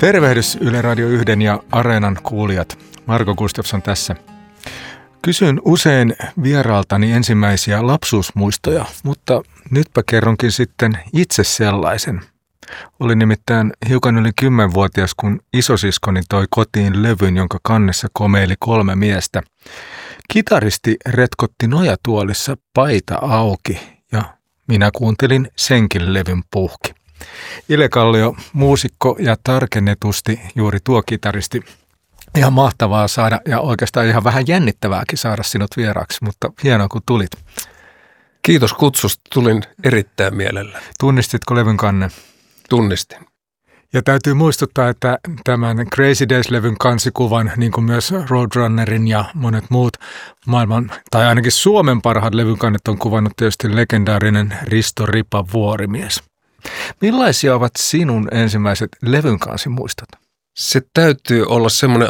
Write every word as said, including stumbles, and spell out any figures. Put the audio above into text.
Tervehdys Yle Radio yhden ja Areenan kuulijat. Marko Gustafsson tässä. Kysyn usein vieraaltani ensimmäisiä lapsuusmuistoja, mutta nytpä kerronkin sitten itse sellaisen. Olin nimittäin hiukan yli kymmenvuotias, kun isosiskoni toi kotiin levyn, jonka kannessa komeili kolme miestä. Kitaristi retkotti nojatuolissa paita auki ja minä kuuntelin senkin levyn puhki. Ile Kallio, muusikko ja tarkennetusti juuri tuo kitaristi. Ihan mahtavaa saada ja oikeastaan ihan vähän jännittävääkin saada sinut vieraaksi, mutta hienoa kun tulit. Kiitos kutsusta, tulin erittäin mielellä. Tunnistitko levyn kannen? Tunnistin. Ja täytyy muistuttaa, että tämän Crazy Days-levyn kansikuvan, niin kuin myös Roadrunnerin ja monet muut maailman, tai ainakin Suomen parhaat levyn kannet on kuvannut tietysti legendaarinen Risto Ripa Vuorimies. Millaisia ovat sinun ensimmäiset levyn kansimuistot? Se täytyy olla semmoinen